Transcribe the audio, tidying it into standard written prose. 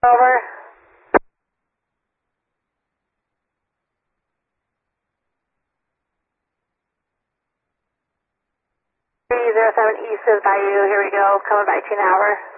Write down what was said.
Over. 307 East is by you. Here we go. Coming by to you an hour.